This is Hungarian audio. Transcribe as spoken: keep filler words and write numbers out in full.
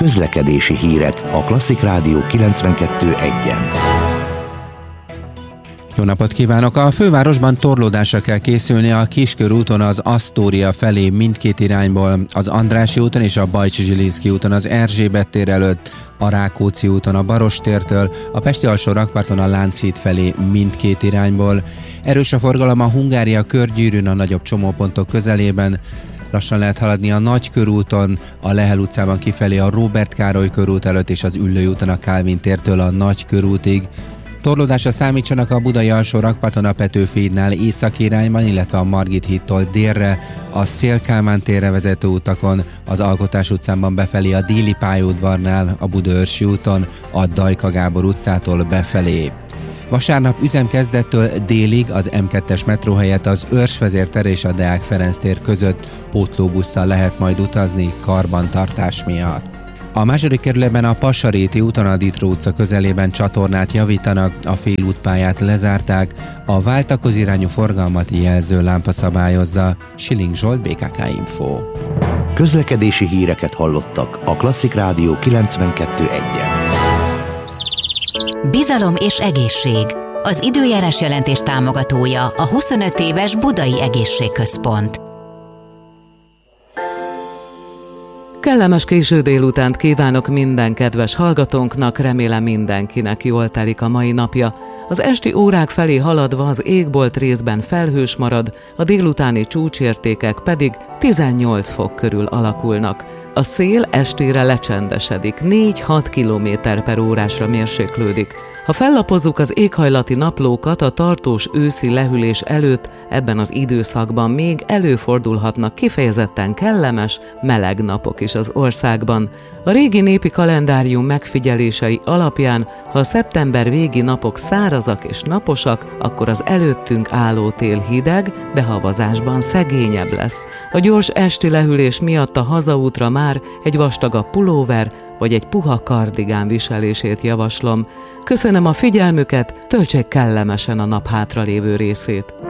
Közlekedési hírek a Klasszik Rádió kilencvenkettő egyen. Jó napot kívánok! A fővárosban torlódásra kell készülni a Kiskörúton az Asztória felé mindkét irányból, az Andrássy úton és a Bajcsy-Zsilinszky úton az Erzsébet tér előtt, a Rákóczi úton a Barostértől, a Pesti alsó-rakparton a Lánchíd felé mindkét irányból. Erős a forgalom a Hungária körgyűrűn a nagyobb csomópontok közelében. Lassan lehet haladni a Nagykörúton, a Lehel utcában kifelé a Róbert Károly körút előtt és az Üllői úton a Kálvin tértől a Nagykörútig. Torlódásra számítsanak a Budai alsó-rakparton a Petőfi hídnál északi irányban, illetve a Margit hídtól délre, a Széll-Kálmán térre vezető utakon, az Alkotás utcában befelé a Déli pályaudvarnál, a Budaörsi úton, a Dajka Gábor utcától befelé. Vasárnap üzemkezdettől délig az em kettes metró helyett az Őrsvezér tér és a Deák Ferenc tér között pótlóbusszal lehet majd utazni karbantartás miatt. A második kerületben a Passaréti úton a Ditró utca közelében csatornát javítanak, a félútpályát lezárták, a váltakozó irányú forgalmat jelző lámpa szabályozza. Schilling Zsolt, bé ká ká Info. Közlekedési híreket hallottak a Klasszik Rádió kilencvenkettő egyen. Bizalom és egészség. Az időjárás jelentés támogatója a huszonöt éves Budai Egészségközpont. Kellemes késő délutánt kívánok minden kedves hallgatónknak, remélem mindenkinek jól telik a mai napja. Az esti órák felé haladva az égbolt részben felhős marad, a délutáni csúcsértékek pedig tizennyolc fok körül alakulnak. A szél estére lecsendesedik, négy-hat kilométer per órásra mérséklődik. Ha fellapozzuk az éghajlati naplókat, a tartós őszi lehűlés előtt ebben az időszakban még előfordulhatnak kifejezetten kellemes, meleg napok is az országban. A régi népi kalendárium megfigyelései alapján, ha a szeptember végi napok szárazak és naposak, akkor az előttünk álló tél hideg, de havazásban szegényebb lesz. A gyors esti lehűlés miatt a hazaútra már egy vastagabb pulóver vagy egy puha kardigán viselését javaslom. Köszönöm a figyelmüket, töltsék kellemesen a nap hátralévő részét.